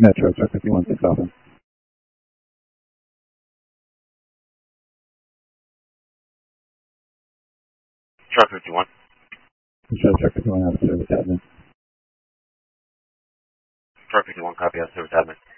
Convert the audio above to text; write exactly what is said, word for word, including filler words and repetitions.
Metro, truck fifty-one, six Alpha. Truck fifty-one. Metro, truck fifty-one, out of service admin. Truck fifty-one, copy out, service admin.